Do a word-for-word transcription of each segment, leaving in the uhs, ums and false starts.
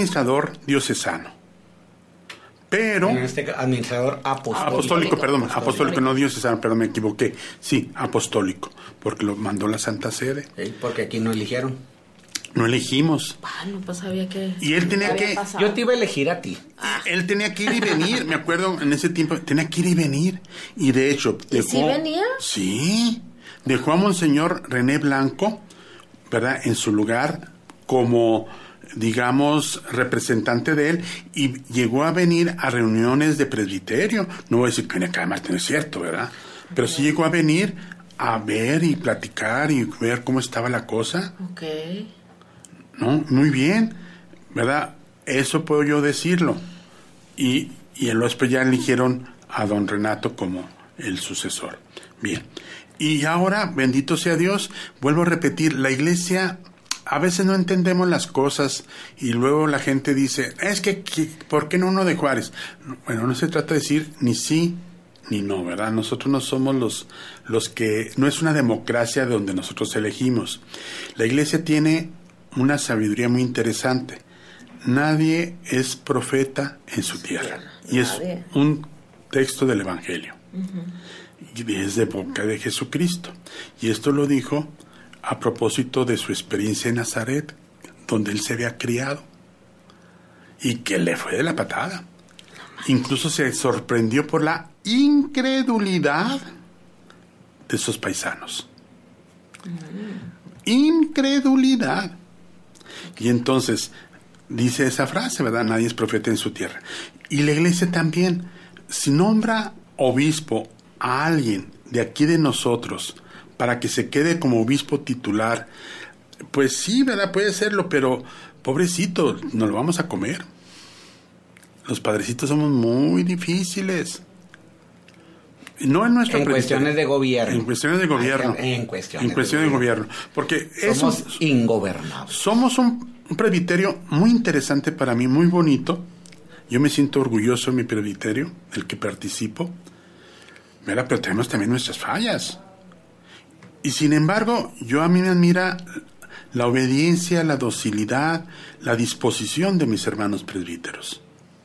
administrador diocesano. Pero... En este administrador apostólico. Apostólico, perdón, apostólico, apostólico no diocesano, perdón, me equivoqué. Sí, apostólico, porque lo mandó la Santa Sede. Sí, porque aquí no eligieron. No elegimos. Ah, no, pues sabía que... Y él tenía que... Yo te iba a elegir a ti. Ah. Él tenía que ir y venir, me acuerdo, en ese tiempo, tenía que ir y venir. Y de hecho... Dejó, ¿Y sí venía? Sí. Dejó a Monseñor René Blanco, ¿verdad?, en su lugar como, digamos, representante de él, y llegó a venir a reuniones de presbiterio. No voy a decir que venía cada martes, no es cierto, ¿verdad? Pero sí llegó a venir a ver y platicar y ver cómo estaba la cosa. Ok. ¿No? Muy bien, ¿verdad? Eso puedo yo decirlo. Y, y después ya eligieron a don Renato como el sucesor. Bien. Y ahora, bendito sea Dios, vuelvo a repetir, la iglesia, a veces no entendemos las cosas y luego la gente dice, es que, que ¿por qué no uno de Juárez? Bueno, no se trata de decir ni sí ni no, ¿verdad? Nosotros no somos los, los que, no es una democracia donde nosotros elegimos. La iglesia tiene una sabiduría muy interesante. Nadie es profeta en su tierra. Y es un texto del Evangelio. Uh-huh. Y es de boca de Jesucristo. Y esto lo dijo a propósito de su experiencia en Nazaret, donde él se había criado. Y que le fue de la patada. Incluso se sorprendió por la incredulidad de sus paisanos. Uh-huh. Incredulidad. Y entonces dice esa frase, ¿verdad? Nadie es profeta en su tierra. Y la iglesia también, si nombra obispo a alguien de aquí de nosotros para que se quede como obispo titular, pues sí, ¿verdad? Puede serlo, pero pobrecito, nos lo vamos a comer. Los padrecitos somos muy difíciles. No en nuestro en cuestiones de gobierno. En cuestiones de gobierno. Ay, en cuestiones, en cuestiones de, de gobierno. gobierno. Porque somos eso, ingobernables. Somos un, un presbiterio muy interesante para mí, muy bonito. Yo me siento orgulloso de mi presbiterio, del que participo. Mira, pero tenemos también nuestras fallas. Y sin embargo, yo a mí me admira la obediencia, la docilidad, la disposición de mis hermanos presbíteros.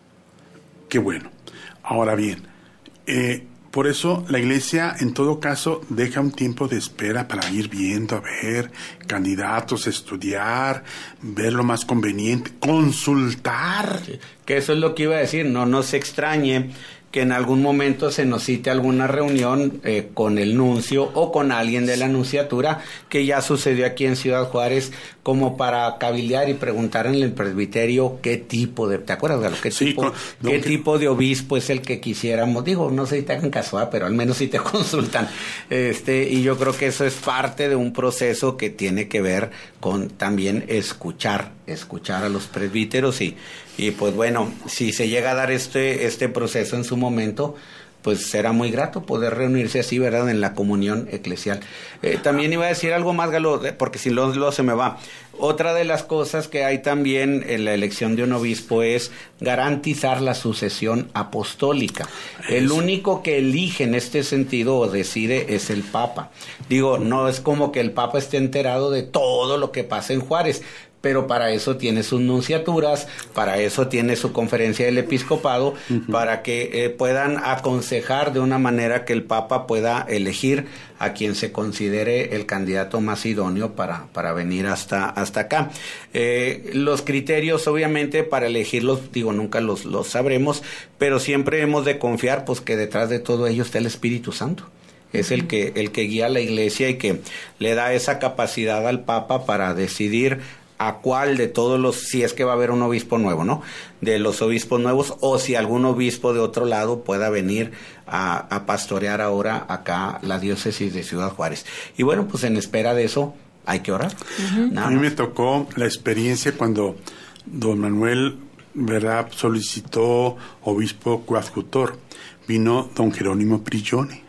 Qué bueno. Ahora bien, eh, por eso la iglesia en todo caso deja un tiempo de espera para ir viendo, a ver candidatos, estudiar, ver lo más conveniente, consultar. Sí, que eso es lo que iba a decir, no nos extrañe que en algún momento se nos cite alguna reunión eh, con el nuncio o con alguien de la nunciatura, que ya sucedió aquí en Ciudad Juárez, como para cabildear y preguntar en el presbiterio qué tipo de, ¿te acuerdas, Galo? ¿Qué, sí, tipo, con, no, qué que... tipo de obispo es el que quisiéramos? Digo, no sé si te hagan caso, pero al menos si te consultan. Este, y yo creo que eso es parte de un proceso que tiene que ver con también escuchar, escuchar a los presbíteros y, y pues bueno, si se llega a dar este, este proceso en su momento, pues será muy grato poder reunirse así, ¿verdad?, en la comunión eclesial. Eh, también iba a decir algo más, Galo, porque si lo, lo se me va. Otra de las cosas que hay también en la elección de un obispo es garantizar la sucesión apostólica. El único que elige en este sentido o decide es el Papa. Digo, no es como que el Papa esté enterado de todo lo que pasa en Juárez, pero para eso tiene sus nunciaturas, para eso tiene su conferencia del episcopado, uh-huh. para que eh, puedan aconsejar de una manera que el Papa pueda elegir a quien se considere el candidato más idóneo para, para venir hasta, hasta acá. Eh, los criterios, obviamente, para elegirlos, digo, nunca los, los sabremos, pero siempre hemos de confiar, pues, que detrás de todo ello está el Espíritu Santo. Es el que, el que guía a la iglesia y que le da esa capacidad al Papa para decidir a cuál de todos los, si es que va a haber un obispo nuevo, ¿no?, de los obispos nuevos, o si algún obispo de otro lado pueda venir a, a pastorear ahora acá la diócesis de Ciudad Juárez. Y bueno, pues en espera de eso hay que orar. Uh-huh. A mí me tocó la experiencia cuando don Manuel, ¿verdad?, solicitó obispo coadjutor. Vino don Jerónimo Prillone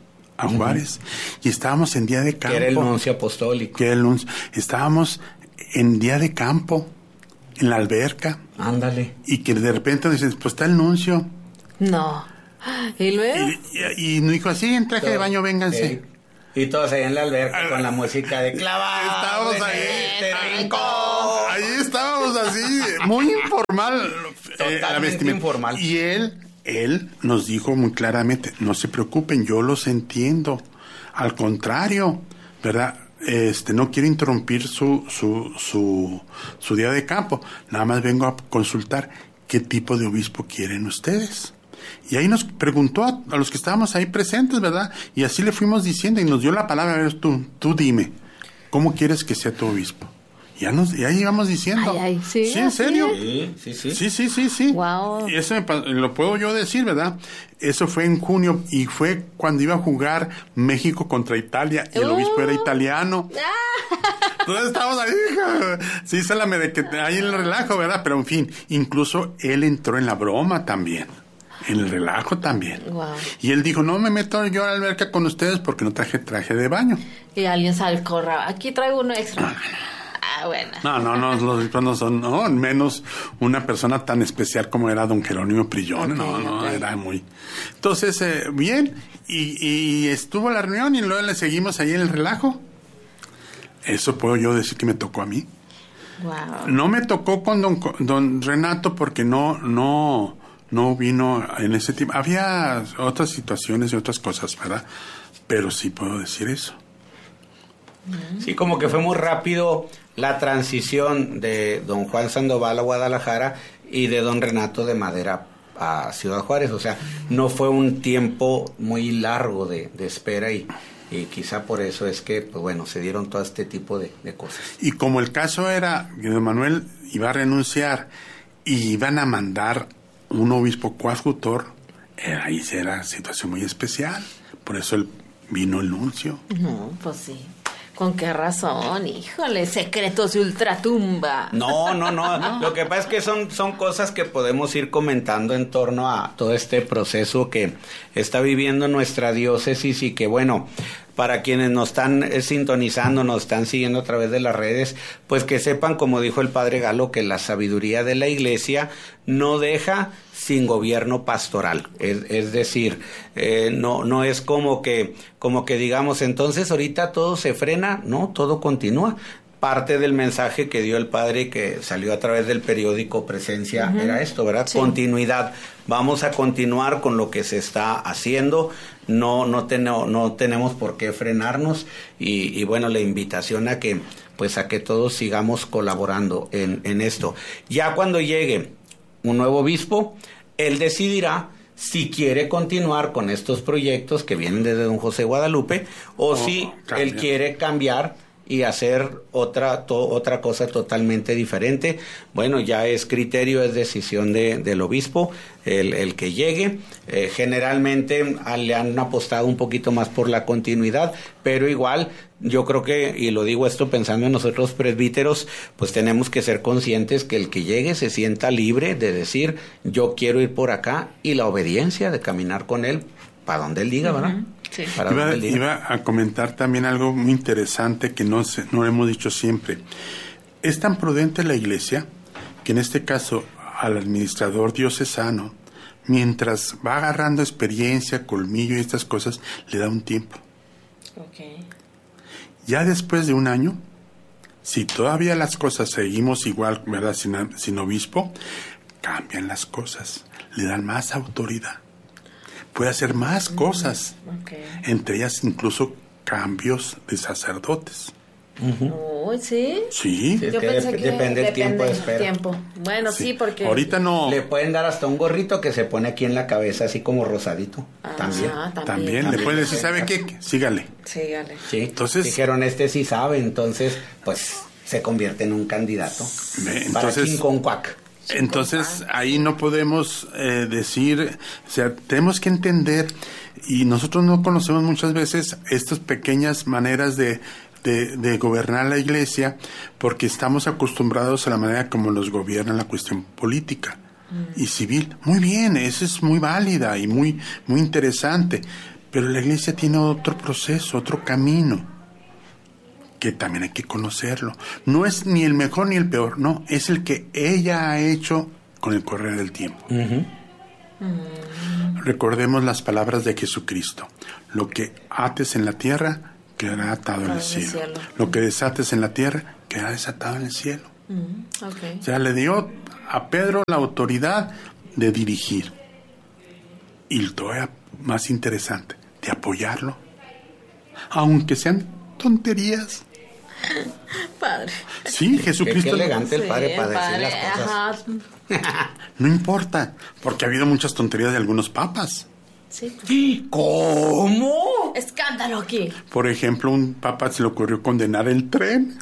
a Juárez, uh-huh. y estábamos en día de campo. Que era el nuncio apostólico. Que era el nuncio. Estábamos en día de campo, en la alberca. Ándale. Y que de repente dices, pues está el nuncio. No. ¿Y luego? Y, y, y nos dijo así, en traje Todo, de baño, vénganse. Eh, y todos ahí en la alberca ah, con la música de clavado. Estábamos ahí. Este rincón. Ahí estábamos así, muy informal. Totalmente eh, la vestimenta. informal. Y él, él nos dijo muy claramente, no se preocupen, yo los entiendo. Al contrario, ¿verdad? Este, no quiero interrumpir su, su, su, su día de campo. Nada más vengo a consultar qué tipo de obispo quieren ustedes. Y ahí nos preguntó a, a los que estábamos ahí presentes, ¿verdad? Y así le fuimos diciendo y nos dio la palabra. A ver, tú, tú dime, ¿cómo quieres que sea tu obispo? Ya nos, ya íbamos diciendo. Ay, ay, ¿sí? Sí, en serio. Sí, sí, sí. Sí, sí, sí, sí. Wow. Y eso me, lo puedo yo decir, ¿verdad? Eso fue en junio y fue cuando iba a jugar México contra Italia y el Uh. obispo era italiano. Entonces estábamos ahí, sí, se la me de que ahí en el relajo, ¿verdad? Pero en fin, incluso él entró en la broma también. En el relajo también. Wow. Y él dijo, no me meto yo a la alberca con ustedes porque no traje traje de baño. Y alguien sale, corra. Aquí traigo uno extra. Ah, bueno. No, no, no, los obispos no son, no, menos una persona tan especial como era don Jerónimo Prillón, Okay, no, no, okay. era muy... Entonces, eh, bien, y, y estuvo la reunión y luego le seguimos ahí en el relajo. Eso puedo yo decir que me tocó a mí. Wow. No me tocó con don, don Renato porque no, no, no vino en ese tiempo. Había otras situaciones y otras cosas, ¿verdad? Pero sí puedo decir eso. Sí, como que fue muy rápido la transición de don Juan Sandoval a Guadalajara y de don Renato de Madera a Ciudad Juárez. O sea, no fue un tiempo muy largo de, de espera y, y quizá por eso es que, pues bueno, se dieron todo este tipo de, de cosas. Y como el caso era que don Manuel iba a renunciar y iban a mandar un obispo coadjutor, eh, ahí era situación muy especial. Por eso él vino el nuncio. No, pues sí. ¿Con qué razón? Híjole, secretos de ultratumba. No, no, no. Lo que pasa es que son, son cosas que podemos ir comentando en torno a todo este proceso que está viviendo nuestra diócesis y que, bueno, para quienes nos están eh, sintonizando, nos están siguiendo a través de las redes, pues que sepan, como dijo el padre Galo, que la sabiduría de la Iglesia no deja sin gobierno pastoral. Es, es decir, eh, no, no es como que, como que digamos, entonces ahorita todo se frena, no, todo continúa. Parte del mensaje que dio el padre que salió a través del periódico Presencia uh-huh. era esto, ¿verdad? Sí. Continuidad. Vamos a continuar con lo que se está haciendo. No, no, ten, no tenemos por qué frenarnos y, y bueno, la invitación a que, pues a que todos sigamos colaborando en, en esto. Ya cuando llegue un nuevo obispo, él decidirá si quiere continuar con estos proyectos que vienen desde don José Guadalupe o oh, si cambia. Él quiere cambiar y hacer otra to, otra cosa totalmente diferente. Bueno, ya es criterio, es decisión de, del obispo, el, el que llegue. Eh, generalmente a, le han apostado un poquito más por la continuidad, pero igual yo creo que, y lo digo esto pensando en nosotros presbíteros, pues tenemos que ser conscientes que el que llegue se sienta libre de decir, yo quiero ir por acá, y la obediencia de caminar con él para donde él diga, ¿verdad? Uh-huh. Sí. Iba, iba a comentar también algo muy interesante que no, se, no hemos dicho siempre. Es tan prudente la Iglesia que en este caso al administrador diocesano, mientras va agarrando experiencia, colmillo y estas cosas, le da un tiempo. Okay. Ya después de un año, si todavía las cosas seguimos igual, ¿verdad? Sin, sin obispo, cambian las cosas, le dan más autoridad. Puede hacer más cosas, okay. entre ellas incluso cambios de sacerdotes. Uh-huh. Oh, ¿sí? Sí. sí Yo que pensé dep- que depende del tiempo de espera. Tiempo. Bueno, sí, sí, porque... Ahorita no... Le pueden dar hasta un gorrito que se pone aquí en la cabeza, así como rosadito. Ah, también. también. También. También. Le pueden decir, ¿sabe qué? Sígale. Sígale. Sí. Entonces... Dijeron, este sí sabe, entonces, pues, se convierte en un candidato. Entonces, para Quinconcuac. Entonces, ahí no podemos eh, decir, o sea, tenemos que entender, y nosotros no conocemos muchas veces estas pequeñas maneras de, de, de gobernar la Iglesia, porque estamos acostumbrados a la manera como nos gobierna la cuestión política mm. y civil. Muy bien, eso es muy válida y muy, muy interesante, pero la Iglesia tiene otro proceso, otro camino, que también hay que conocerlo. No es ni el mejor ni el peor, no, es el que ella ha hecho con el correr del tiempo. Uh-huh. Uh-huh. Recordemos las palabras de Jesucristo. Lo que ates en la tierra, quedará atado en el cielo. cielo. Lo que desates en la tierra, quedará desatado en el cielo. Mm, okay. O sea, le dio a Pedro la autoridad de dirigir. Y todavía más interesante, de apoyarlo. Aunque sean tonterías. Padre. Sí, Jesucristo. Qué, qué elegante el padre Sí, para decir padre, las cosas. ajá. No importa, porque ha habido muchas tonterías de algunos papas. Sí. ¿Cómo? Escándalo aquí. Por ejemplo, un papa se le ocurrió condenar el tren.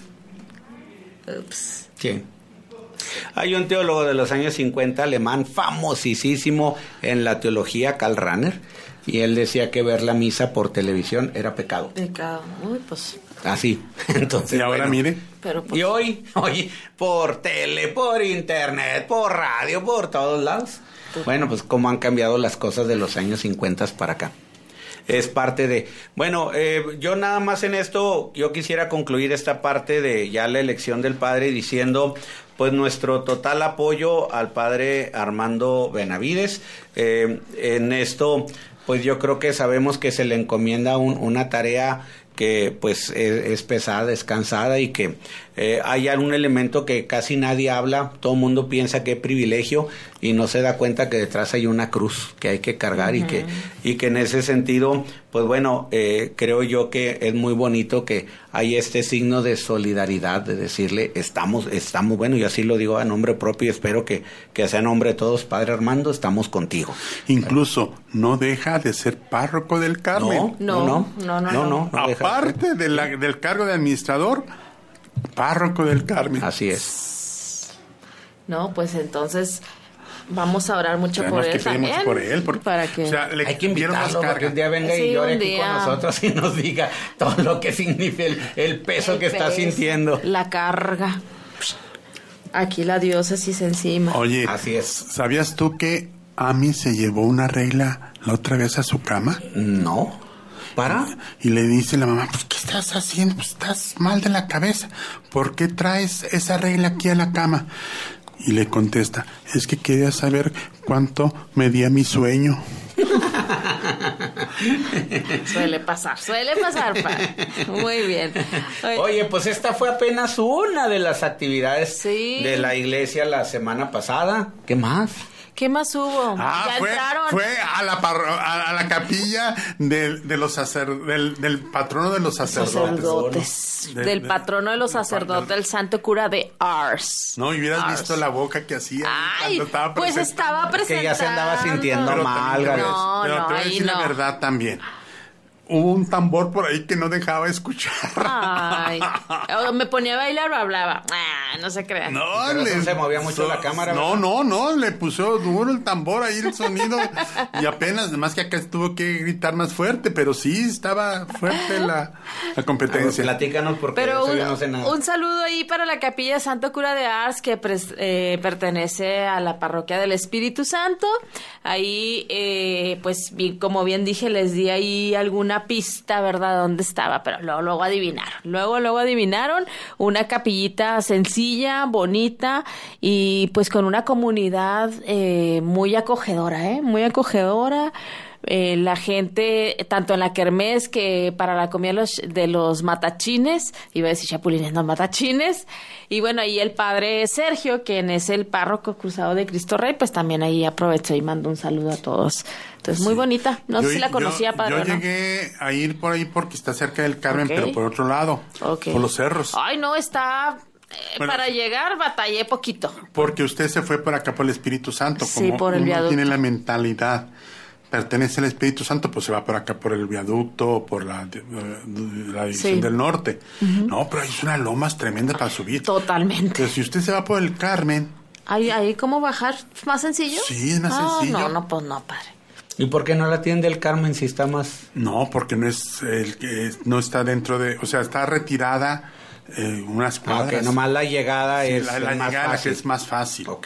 Ups. Sí. Hay un teólogo de los años cincuenta alemán famosísimo en la teología, Karl Rahner, y él decía que ver la misa por televisión era pecado. Pecado. Uy, pues. Así. Entonces, Y ahora bueno, mire, Pero pues, Y hoy, hoy, por tele, por internet, por radio, por todos lados. Bueno, pues cómo han cambiado las cosas de los años cincuenta para acá. Es parte de... Bueno, eh, yo nada más en esto, yo quisiera concluir esta parte de ya la elección del padre diciendo, pues nuestro total apoyo al padre Armando Benavides. Eh, en esto, pues yo creo que sabemos que se le encomienda un, una tarea que pues es, es pesada, es cansada y que eh, hay algún elemento que casi nadie habla, todo el mundo piensa que es privilegio y no se da cuenta que detrás hay una cruz que hay que cargar. Uh-huh. y que y que en ese sentido, pues bueno, eh, creo yo que es muy bonito que hay este signo de solidaridad, de decirle, estamos, estamos, bueno, y así lo digo a nombre propio y espero que, que sea a nombre de todos, Padre Armando, estamos contigo. incluso no deja de ser párroco del Carmen. No, no, No, no, no, no, no. no deja de Aparte de la- del cargo de administrador, párroco del Carmen. Así es. no, pues entonces vamos a orar mucho Tenemos por que él pedir mucho también. por él, porque, para que... o sea, le Hay que dieron más invitarlo para que carga. un día venga Sí, y llore un aquí día. con nosotros y nos diga todo lo que significa el, el peso El que está peso, sintiendo. La carga. Aquí la diócesis encima. Oye, Así es. ¿sabías tú que Ami se llevó una regla la otra vez a su cama? No. ¿Para? Y le dice la mamá, pues, ¿qué estás haciendo? Pues estás mal de la cabeza. ¿Por qué traes esa regla aquí a la cama? Y le contesta, es que quería saber cuánto medía mi sueño. Suele pasar, suele pasar, padre. Muy bien. Oye, Oye, pues esta fue apenas una de las actividades Sí. de la iglesia la semana pasada. ¿Qué más? ¿qué más hubo? Ah, ya fue, entraron. fue a la parro- a, a la capilla del, de los sacer, del, del patrono de los sacerdotes. sacerdotes. De- del de- patrono de los del- sacerdotes, el santo cura de Ars. No, y hubieras Ars. visto la boca que hacía Ay, cuando estaba pues presentando. estaba Es que presentando. ya se andaba sintiendo Pero mal, también te voy a- No, pero no, te voy a ahí decir la no. verdad también. Hubo un tambor por ahí que no dejaba escuchar. Ay, o me ponía a bailar o hablaba. Ah, no se crean. No, Pero le- no se movía mucho la cámara, No, ¿verdad? no, no, le puso duro el tambor ahí el sonido. Y apenas, además que acá tuvo que gritar más fuerte, pero sí estaba fuerte la, la A ver, competencia. platícanos porque Pero eso un, yo no sé nada. un saludo ahí para la capilla Santo Cura de Ars que pres- eh, pertenece a la parroquia del Espíritu Santo. Ahí, eh, pues, vi- como bien dije, les di ahí alguna pista, ¿verdad? Dónde estaba, pero luego, luego adivinaron. Luego, luego adivinaron una capillita sencilla, bonita y pues con una comunidad eh, muy acogedora, ¿eh? Muy acogedora. Eh, la gente, tanto en la kermés que para la comida de los, de los matachines, iba a decir chapulines, no matachines, y bueno, ahí el padre Sergio, quien es el párroco cruzado de Cristo Rey, pues también ahí aprovechó y mandó un saludo a todos. Entonces, muy bonita, no Yo- sé si la yo- conocía, padre. Yo ¿o no? llegué a ir por ahí porque está cerca del Carmen, Ok. pero por otro lado, Ok. por los cerros. Ay, no, está... eh, Bueno. para llegar batallé poquito. Porque usted se fue por acá por el Espíritu Santo. Sí, Como por el uno viaducto. tiene la mentalidad, pertenece al Espíritu Santo, pues se va por acá por el viaducto o por la, eh, la división Sí. del norte. No, pero hay unas lomas tremendas para subir. Totalmente. Entonces, si usted se va por el Carmen, ¿Ahí, ahí cómo bajar? ¿Más sencillo? Sí, es más Ah, sencillo. No, no, pues no, padre. ¿Y por qué no la atiende el Carmen si está más...? no, porque no es el que es- no está dentro de, o sea, está retirada eh, unas Ah, cuadras. que nomás la llegada Sí, es, la, la es más llegada que fácil. es más fácil. Ok.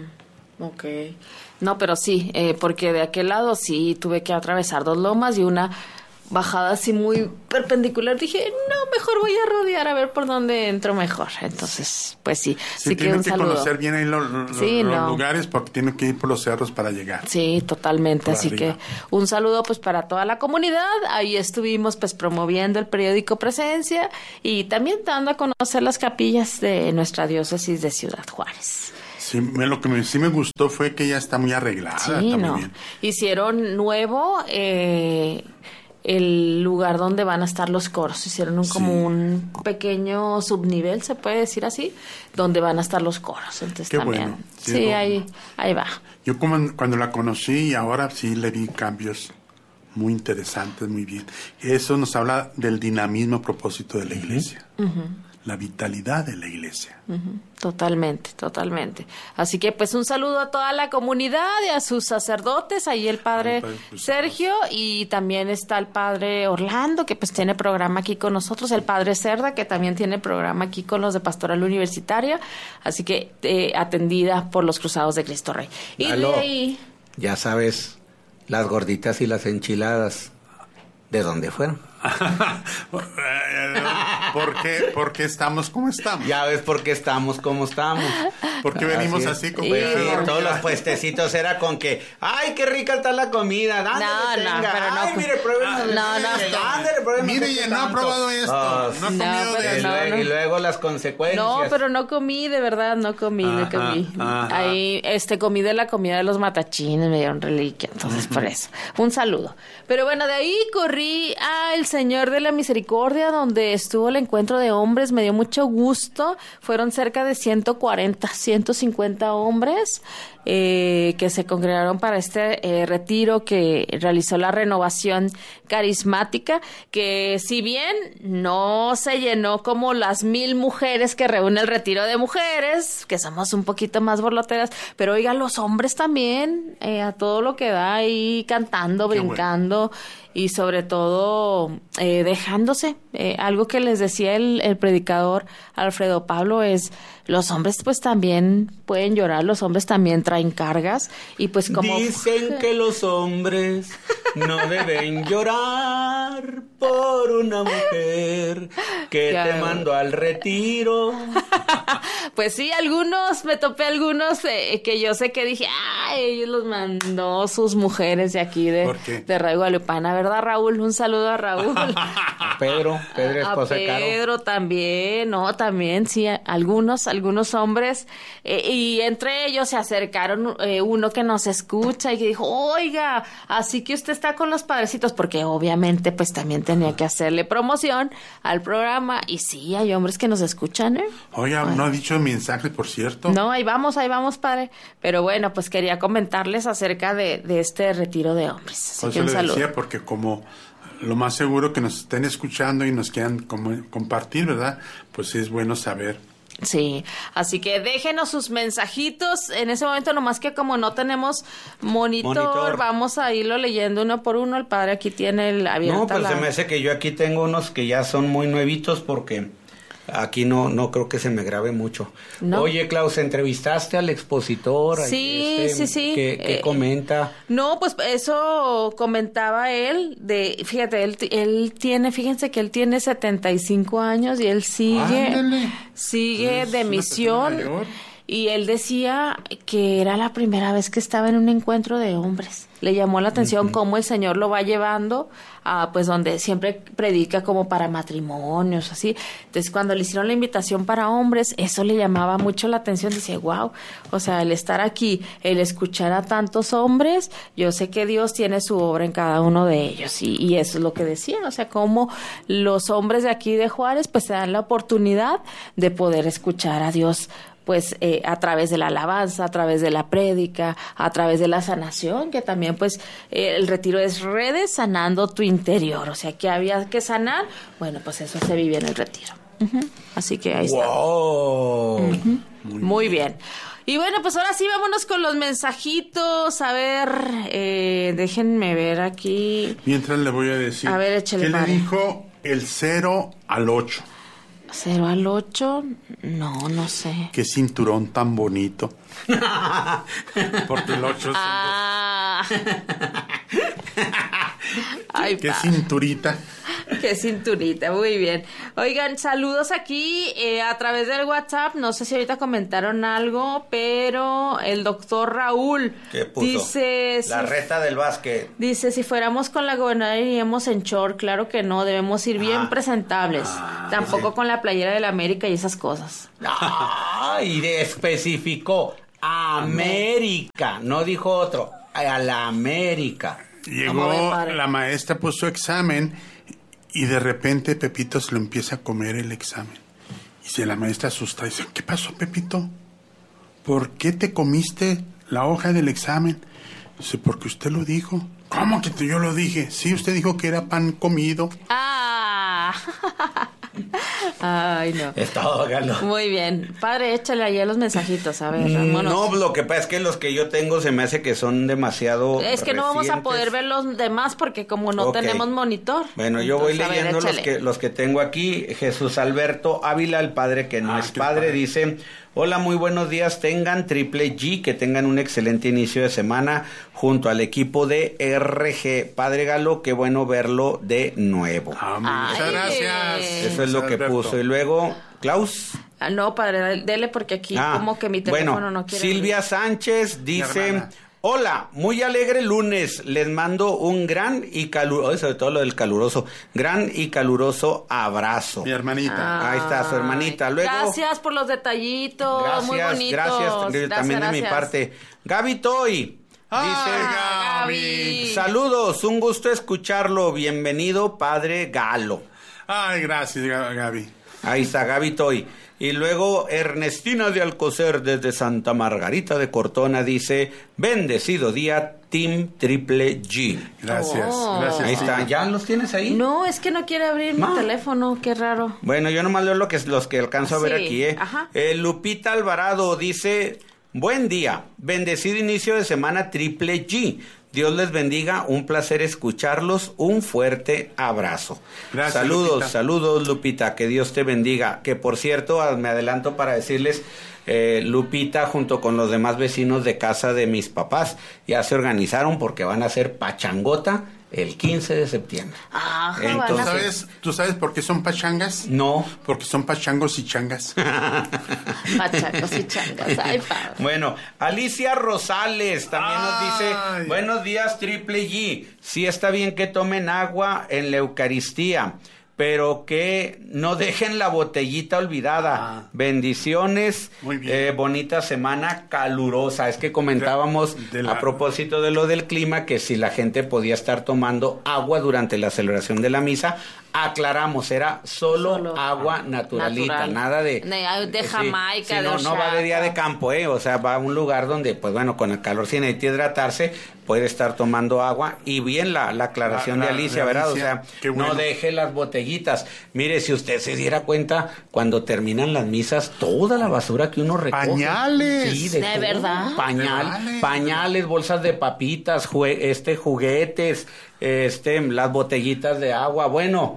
Ok. No, pero sí, eh, porque de aquel lado sí tuve que atravesar dos lomas y una bajada así muy perpendicular. Dije, no, mejor voy a rodear a ver por dónde entro mejor. Entonces, pues sí. Sí, sí tiene que un que saludo. conocer bien ahí los, los, Sí, los no. lugares porque tiene que ir por los cerros para llegar. Sí, totalmente. Por Así arriba. que un saludo pues para toda la comunidad. Ahí estuvimos pues promoviendo el periódico Presencia y también dando a conocer las capillas de nuestra diócesis de Ciudad Juárez. Sí, me- lo que me, sí me gustó fue que ya está muy arreglada, Sí, está no. muy bien. Hicieron nuevo eh, el lugar donde van a estar los coros. Hicieron un, Sí. como un pequeño subnivel, se puede decir así, donde van a estar los coros. Entonces Qué también. bueno. Sí, Sí, lo- ahí, ahí va. Yo como en- cuando la conocí y ahora sí le vi cambios muy interesantes, muy bien. Eso nos habla del dinamismo a propósito de la iglesia, la vitalidad de la iglesia. Ujú, Totalmente, totalmente. Así que pues un saludo a toda la comunidad y a sus sacerdotes, ahí el padre Al padre Cruz Sergio y también está el padre Orlando que pues tiene programa aquí con nosotros, el padre Cerda que también tiene programa aquí con los de Pastoral Universitaria, así que eh, atendida por los Cruzados de Cristo Rey. Y Aló. de ahí, Ya sabes, las gorditas y las enchiladas, ¿de dónde fueron? ¿Por qué, por qué estamos como estamos? Ya ves por qué estamos como estamos. Porque venimos es. así con Y- buena Sí, dormida. todos los puestecitos era con que, ay, qué rica está la comida, dándole, No, no, tenga. pero no, ay, mire, pruébeme, no, no, mire, no. ándale, pruébeme, Mire, qué ya no ha tanto. probado esto, Ah, no ha No, comido pero de y, esto. no, luego, no. y luego las consecuencias. no, pero no comí, de verdad, no comí, no Ajá, comí. ajá. Ahí, este, comí de la comida de los matachines, me dieron reliquia, entonces por eso. Un saludo. Pero bueno, de ahí corrí al Señor de la Misericordia, donde estuvo el encuentro de hombres, me dio mucho gusto. Fueron cerca de ciento cuarenta, ciento cincuenta hombres eh, que se congregaron para este eh, retiro que realizó la Renovación Carismática, que si bien no se llenó como las mil mujeres que reúne el retiro de mujeres, que somos un poquito más borloteras, pero oiga, los hombres también, eh, a todo lo que da ahí cantando, Qué bueno. brincando y sobre todo eh, dejándose. Eh, algo que les decía el, el predicador Alfredo Pablo es, los hombres pues también pueden llorar, los hombres también traen cargas y pues como... Dicen que los hombres no deben llorar por una mujer que Ya. te mandó al retiro. Pues sí, algunos, me topé algunos eh, que yo sé que dije, ay, ellos los mandó sus mujeres de aquí de, ¿Por qué? de Radio Guadalupana, ¿verdad, Raúl? Un saludo a Raúl. Pedro, Pedro, A esposa de Caro. Pedro también, no, también, sí, a- algunos, algunos hombres, eh, y entre ellos se acercaron eh, uno que nos escucha y que dijo, oiga, así que usted está con los padrecitos, porque obviamente pues también tenía que hacerle promoción al programa, y sí, hay hombres que nos escuchan, ¿eh? Oiga, no ha dicho mensaje, por cierto. No, ahí vamos, ahí vamos, padre. Pero bueno, pues quería comentarles acerca de, de este retiro de hombres. Así Por que eso un le saludo. decía, porque como lo más seguro que nos estén escuchando y nos quieran como- compartir, ¿verdad? Pues es bueno saber. Sí, así que déjenos sus mensajitos. En ese momento, nomás que como no tenemos monitor, Monitor. vamos a irlo leyendo uno por uno. El padre aquí tiene el abierto. No, pues se me hace que yo aquí tengo unos que ya son muy nuevitos porque aquí no no creo que se me grabe mucho. No. Oye, Klaus, ¿entrevistaste al expositor? Sí, Este, sí, sí. ¿Qué, qué Eh, comenta? No, pues eso comentaba él, de, fíjate, él, él tiene, fíjense que él tiene setenta y cinco años y él sigue, Ándale. sigue Es de una misión. persona mayor. Y él decía que era la primera vez que estaba en un encuentro de hombres. Le llamó la atención cómo el Señor lo va llevando a, pues, donde siempre predica como para matrimonios, así. Entonces, cuando le hicieron la invitación para hombres, eso le llamaba mucho la atención. Dice, wow, o sea, el estar aquí, el escuchar a tantos hombres, yo sé que Dios tiene su obra en cada uno de ellos. Y, y eso es lo que decían, o sea, cómo los hombres de aquí de Juárez, pues, se dan la oportunidad de poder escuchar a Dios, pues eh, a través de la alabanza, a través de la prédica, a través de la sanación, que también pues eh, el retiro es redes sanando tu interior, o sea, que había que sanar, bueno, pues eso se vive en el retiro. Ujú. Así que ahí está. ¡Wow! Muy bien. Y bueno, pues ahora sí, vámonos con los mensajitos. A ver, eh, déjenme ver aquí. Mientras le voy a decir. A ver, échale, ¿Qué le padre. dijo el cero al ocho? ¿Cero al ocho? No, no sé. Qué cinturón tan bonito. Porque el ocho es Ah, Ay, qué padre. cinturita. Qué cinturita, muy bien. Oigan, saludos aquí eh, a través del WhatsApp. No sé si ahorita comentaron algo, pero el doctor Raúl ¿Qué puso? dice... La si, reta del básquet. Dice, si fuéramos con la gobernadora iríamos en short. Claro que no, debemos ir bien Ah. presentables. Ah, Tampoco sí. con la playera de la América y esas cosas. Ah, y especificó América, no dijo otro, a la América. ¿Cómo ve, Llegó, padre? la maestra puso examen y de repente Pepito se lo empieza a comer el examen. Y si la maestra asusta, dice, ¿qué pasó, Pepito? ¿Por qué te comiste la hoja del examen? Dice, porque usted lo dijo. ¿Cómo que yo lo dije? Sí, usted dijo que era pan comido. Ah. Ay, no. Es todo, Galo. Muy bien. Padre, échale ahí a los mensajitos, a ver, Mm, vámonos. No, lo que pasa es que los que yo tengo se me hace que son demasiado Es que no vamos a recientes. poder ver los demás porque como no Ok. tenemos monitor. Bueno, yo voy Entonces, a ver, leyendo los échale. que, los que tengo aquí. Jesús Alberto Ávila, el padre que no Ah, es qué padre, padre. dice, hola, muy buenos días, tengan triple G, que tengan un excelente inicio de semana junto al equipo de R G. Padre Galo, qué bueno verlo de nuevo. Ah, muchas Ay. gracias. Eso es lo que Alberto. puso. Y luego, Klaus. Ah, no, padre, dele porque aquí Ah, como que mi teléfono bueno, no quiere. Silvia Sánchez dice, hermana. hola, muy alegre lunes, les mando un gran y caluroso, sobre todo lo del caluroso, gran y caluroso abrazo. Mi hermanita. Ahí está su hermanita. Ay, Luego, gracias por los detallitos, gracias, muy bonitos. gracias, también Gracias, de mi gracias. parte. Gaby Toy Ay, dice, Gaby. saludos, un gusto escucharlo, bienvenido Padre Galo. Ay, gracias, Gaby. Ahí está Gaby Toy. Y luego Ernestina de Alcocer desde Santa Margarita de Cortona dice, bendecido día, Team Triple G. Gracias, Oh. gracias. Ahí sí. está, ¿ya los tienes ahí? No, es que no quiere abrir mi No. teléfono, qué raro. Bueno, yo nomás leo lo que, los que alcanzo a ver Sí, aquí, ¿eh? ajá. Eh, Lupita Alvarado dice, buen día, bendecido inicio de semana Triple G. Dios les bendiga, un placer escucharlos, un fuerte abrazo. Gracias, saludos, Lupita. saludos Lupita, que Dios te bendiga. Que por cierto, ah, me adelanto para decirles, eh, Lupita junto con los demás vecinos de casa de mis papás ya se organizaron porque van a hacer pachangota el quince de septiembre. Ah, ¿Tú Entonces- van a hacer- sabes, ¿Tú sabes por qué son pachangas? No. Porque son pachangos y changas. Pachacos y changas. Ay, padre. Bueno, Alicia Rosales también nos dice, Ay. buenos días Triple G, sí está bien que tomen agua en la Eucaristía, pero que no dejen la botellita olvidada. Ah. Bendiciones, Muy bien. eh, bonita semana calurosa. Es que comentábamos De- de la- a propósito de lo del clima que si la gente podía estar tomando agua durante la celebración de la misa, aclaramos, era solo, Solo agua naturalita, natural. nada de... De- de eh, sí, Jamaica, sí, de no, no va de día de Oaxaca. campo, ¿eh? O sea, va a un lugar donde, pues bueno, con el calor, si necesita hidratarse, puede estar tomando agua. Y bien la, la aclaración La- la- de Alicia, de ¿verdad? Alicia, O sea, qué bueno. no deje las botellitas. Mire, si usted se diera cuenta, cuando terminan las misas, toda la basura que uno recoge. Pañales. Sí, de, ¿De todo. verdad? Pañal, ¿De vale? pañales, bolsas de papitas, jue- este, juguetes, este, las botellitas de agua. Bueno,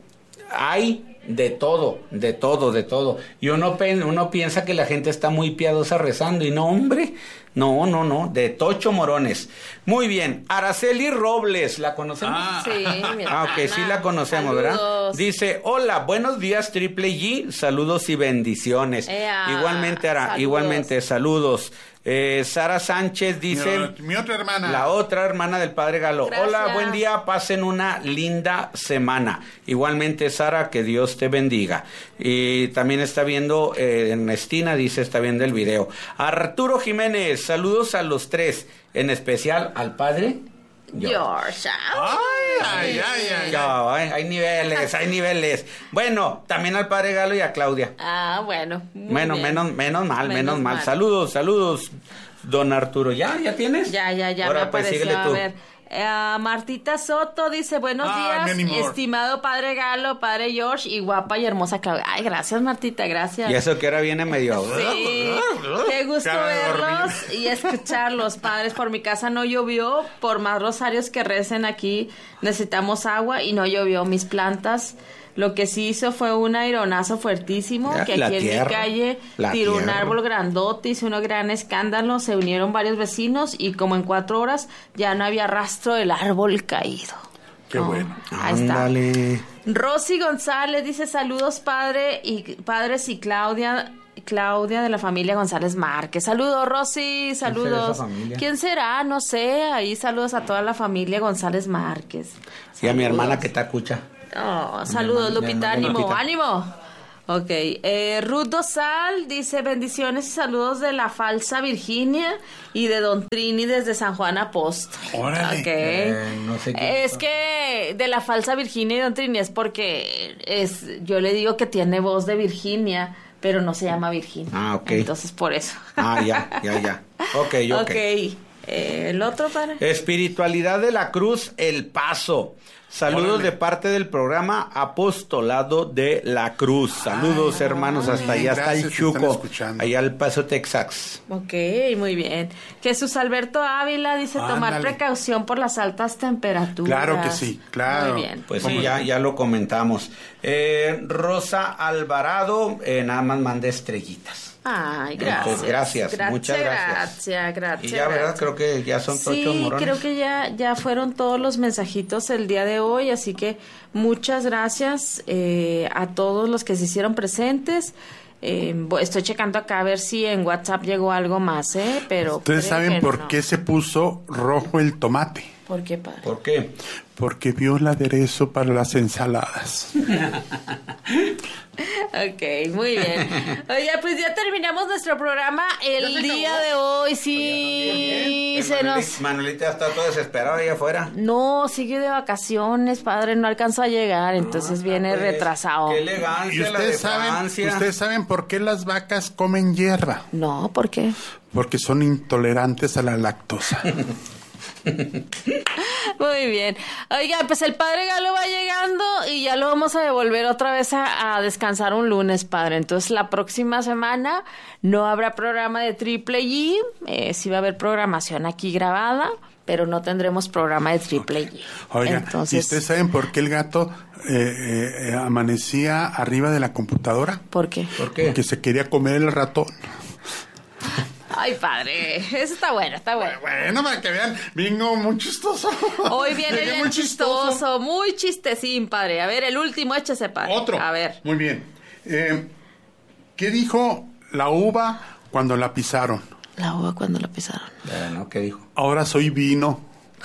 hay de todo, de todo, de todo. Y uno, pen- uno piensa que la gente está muy piadosa rezando y no, hombre, no, no, no, de Tocho Morones. Muy bien, Araceli Robles, ¿la conocemos? Ah. Sí, mi Ah, ok, hermana. sí la conocemos, Saludos. ¿verdad? Dice, hola, buenos días, Triple G, saludos y bendiciones. Ea, igualmente, Ara, saludos. igualmente, saludos. Eh, Sara Sánchez dice... Mi, o- mi otra hermana. La otra hermana del Padre Galo. Gracias. Hola, buen día, pasen una linda semana. Igualmente, Sara, que Dios te bendiga. Y también está viendo, eh, Ernestina dice, está viendo el video. Arturo Jiménez, saludos a los tres, en especial al Padre George. Ay, ay, ay, ay. Ya, hay, hay niveles, hay niveles. Bueno, también al Padre Galo y a Claudia. Ah, bueno. muy Bueno, bien. menos, menos mal, menos, Menos mal. mal. Saludos, saludos, don Arturo. ¿Ya? ¿Ya tienes? Ya, ya, ya Ahora, me pues, apareció. síguele A tú. ver. Eh, Martita Soto dice, buenos Ay, días, Manny Moore. estimado padre Galo, padre George y guapa y hermosa Claudia. Ay, gracias Martita, gracias. Y eso que ahora viene medio... Sí, qué gusto Cara de verlos y escucharlos, padres. Por mi casa no llovió, por más rosarios que recen aquí, necesitamos agua y no llovió mis plantas. Lo que sí hizo fue un aironazo fuertísimo, Ya, que la aquí en tierra, mi calle la tiró un tierra. árbol grandote, hizo un gran escándalo, se unieron varios vecinos y como en cuatro horas ya no había rastro del árbol caído. Qué Oh, bueno. Ahí está. Ándale. Rosy González dice saludos padre y padres y Claudia Claudia de la familia González Márquez. Saludos Rosy, saludos. esa familia? ¿Quién será? No sé. Ahí saludos a toda la familia González Márquez. Y a mi Saludos. hermana que tacucha. Oh, saludos, Mi hermana- Lupita, mi hermana ánimo, Lupita. ánimo. Ok, eh, Ruth Dosal dice bendiciones y saludos de la falsa Virginia y de Don Trini desde San Juan Apóstol. Órale. Ok. Eh, no sé qué- Es que de la falsa Virginia y Don Trini es porque es, yo le digo que tiene voz de Virginia, pero no se llama Virginia. Ah, ok. Entonces por eso. Ah, ya, ya, ya. Ok, ok. Ok. Eh, el otro padre. Espiritualidad de la Cruz, El Paso. Saludos Órale. de parte del programa Apostolado de la Cruz. Saludos, Ay, hermanos, ay, hasta allá está el gracias, te están Chuco. escuchando. Allá al Paso, Texas. Ok, muy bien. Jesús Alberto Ávila dice tomar Ándale. precaución por las altas temperaturas. Claro que sí, claro. Muy bien. Pues ¿Cómo sí, ya, no? ya lo comentamos. Eh, Rosa Alvarado, eh, nada más manda estrellitas. Ay, gracias. Gracias, muchas gracias. Gracias, gracias. Y ya, ¿verdad? gracias. Creo que ya son Sí, tochos morones. creo que ya, ya fueron todos los mensajitos el día de hoy, así que muchas gracias eh, a todos los que se hicieron presentes. Eh, bo- estoy checando acá a ver si en WhatsApp llegó algo más, ¿eh? Pero ¿Ustedes creo saben que por no. qué se puso rojo el tomate? ¿Por qué, padre? ¿Por qué? Porque vio el aderezo para las ensaladas. Ok, muy bien. Oiga, pues ya terminamos nuestro programa el ¿Ya se día acabó? de hoy. Sí, El se Manuelita- nos... Manuelita está todo desesperado ahí afuera. No, sigue de vacaciones, padre, no alcanzó a llegar, entonces viene Pues, retrasado. Qué ¿Y elegancia la de ustedes saben, Francia. ustedes saben por qué las vacas comen hierba? No, ¿por qué? Porque son intolerantes a la lactosa. Muy bien. Oiga, pues el padre Galo va llegando y ya lo vamos a devolver otra vez a, a descansar un lunes, padre. Entonces la próxima semana no habrá programa de Triple G, eh, sí va a haber programación aquí grabada, pero no tendremos programa de Triple G. Oiga, ¿y Entonces, ustedes saben por qué el gato eh, eh, eh, amanecía arriba de la computadora? ¿por qué? ¿Por qué? Porque se quería comer el ratón. Ay, padre, eso está bueno, está bueno. Bueno, para que vean, vino muy chistoso. Hoy viene Llegué bien muy chistoso, muy chistecín, padre. A ver, el último, échese, padre. Otro. A ver. Muy bien. Eh, ¿Qué dijo la uva cuando la pisaron? La uva cuando la pisaron. Bueno, ¿qué dijo? Ahora soy vino.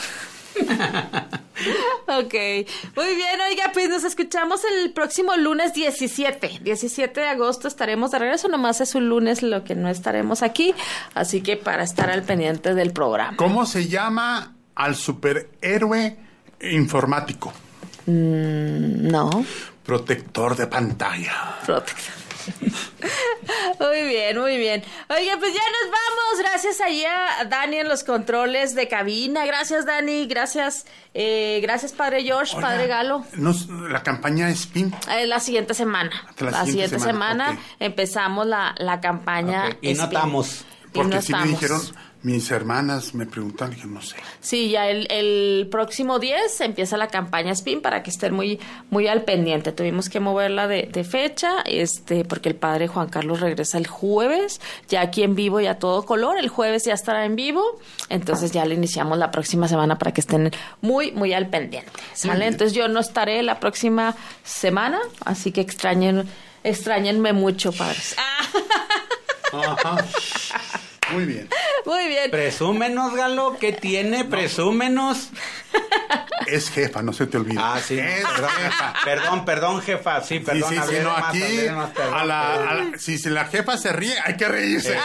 Ok, muy bien, oiga, pues nos escuchamos el próximo lunes diecisiete. diecisiete de agosto estaremos de regreso, nomás es un lunes lo que no estaremos aquí, así que para estar al pendiente del programa. ¿Cómo se llama al superhéroe informático? Mm, no, Protector de pantalla. protección. Muy bien, muy bien. Oiga, pues ya nos vamos. Gracias allá a Dani en los controles de cabina. Gracias, Dani. Gracias, eh, gracias, Padre George, Oiga, Padre Galo. nos- la campaña Spin. Eh, la siguiente semana. Hasta la La, siguiente siguiente semana, semana, ok. empezamos la, la campaña. Ok, y no Spin. estamos. Y Porque no sí me estamos. dijeron, mis hermanas me preguntaron, dije, no sé. Sí, ya el, el próximo diez empieza la campaña Spin para que estén muy, muy al pendiente. Tuvimos que moverla de, de fecha, este, porque el padre Juan Carlos regresa el jueves, ya aquí en vivo y a todo color. El jueves ya estará en vivo, entonces ya le iniciamos la próxima semana para que estén muy, muy al pendiente. ¿Sale? Entonces yo no estaré la próxima semana, así que extrañen, extrañenme mucho, padres. Ah, Ajá. Muy bien. muy bien. Presúmenos, Galo, ¿qué tiene? Presúmenos. Es jefa, no se te olvide. Ah, sí, Es perdón, jefa. perdón, perdón, jefa, sí, Sí, perdón, sí, hablé sí, de no, más, aquí, hablé de más, perdón, a la, perdón. a la- si, si la jefa se ríe, hay que reírse.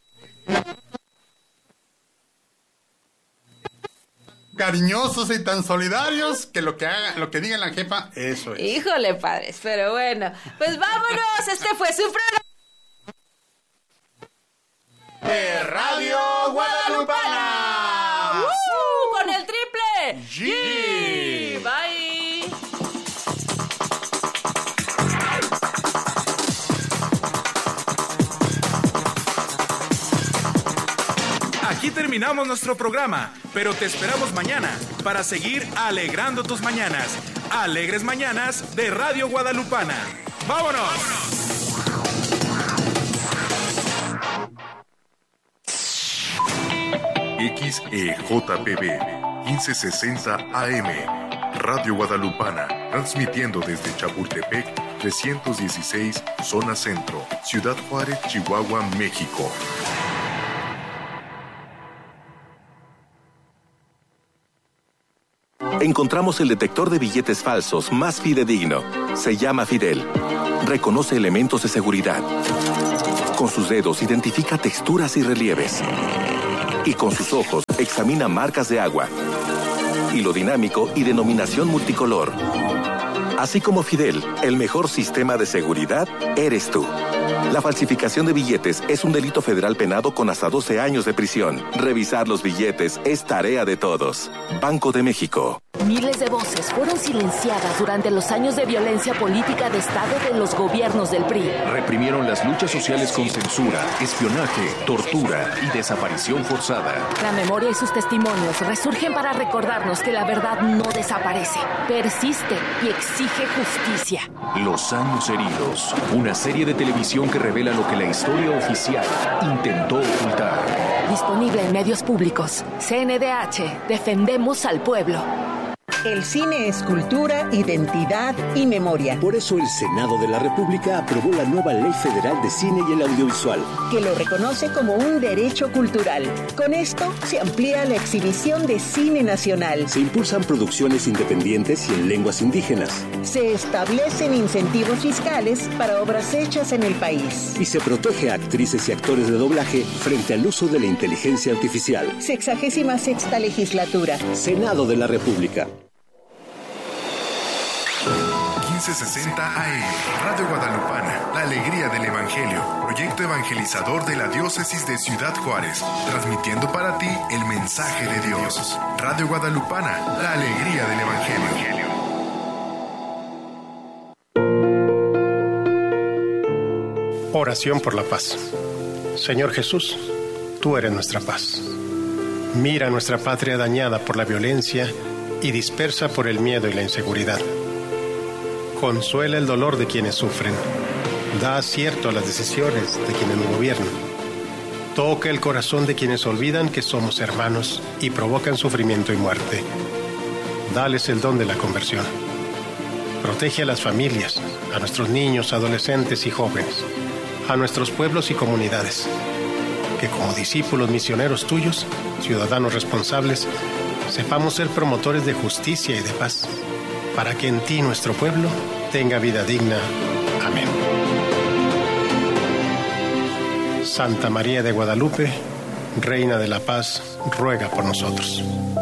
Cariñosos y tan solidarios que lo que haga, lo que diga la jefa, eso es. Híjole, padres, pero bueno. Pues vámonos, este fue su programa. De Radio Guadalupana. ¡Uh! Con el triple G. Bye. Aquí terminamos nuestro programa, pero te esperamos mañana para seguir alegrando tus mañanas. Alegres Mañanas de Radio Guadalupana. ¡Vámonos! X E J P B quince sesenta A M Radio Guadalupana, transmitiendo desde Chapultepec, trescientos dieciséis, Zona Centro, Ciudad Juárez, Chihuahua, México. Encontramos el detector de billetes falsos más fidedigno. Se llama Fidel. Reconoce elementos de seguridad. Con sus dedos identifica texturas y relieves. Y con sus ojos examina marcas de agua, hilo dinámico y denominación multicolor. Así como Fidel, el mejor sistema de seguridad eres tú. La falsificación de billetes es un delito federal penado con hasta doce años de prisión. Revisar los billetes es tarea de todos. Banco de México. Miles de voces fueron silenciadas durante los años de violencia política de Estado de los gobiernos del P R I. Reprimieron las luchas sociales con censura, espionaje, tortura y desaparición forzada. La memoria y sus testimonios resurgen para recordarnos que la verdad no desaparece, persiste y exige justicia. Los años heridos, una serie de televisión que revela lo que la historia oficial intentó ocultar. Disponible en medios públicos. C N D H, defendemos al pueblo. El cine es cultura, identidad y memoria. Por eso el Senado de la República aprobó la nueva Ley Federal de Cine y el Audiovisual, que lo reconoce como un derecho cultural. Con esto se amplía la exhibición de cine nacional. Se impulsan producciones independientes y en lenguas indígenas. Se establecen incentivos fiscales para obras hechas en el país. Y se protege a actrices y actores de doblaje frente al uso de la inteligencia artificial. Sexagésima sexta legislatura. Senado de la República. quince sesenta A M, Radio Guadalupana, la alegría del Evangelio, proyecto evangelizador de la diócesis de Ciudad Juárez, transmitiendo para ti el mensaje de Dios. Radio Guadalupana, la alegría del Evangelio. Oración por la paz. Señor Jesús, tú eres nuestra paz. Mira nuestra patria dañada por la violencia y dispersa por el miedo y la inseguridad. Consuela el dolor de quienes sufren. Da acierto a las decisiones de quienes nos gobiernan. Toca el corazón de quienes olvidan que somos hermanos y provocan sufrimiento y muerte. Dales el don de la conversión. Protege a las familias, a nuestros niños, adolescentes y jóvenes, a nuestros pueblos y comunidades. Que como discípulos misioneros tuyos, ciudadanos responsables, sepamos ser promotores de justicia y de paz, para que en ti nuestro pueblo tenga vida digna. Amén. Santa María de Guadalupe, Reina de la Paz, ruega por nosotros.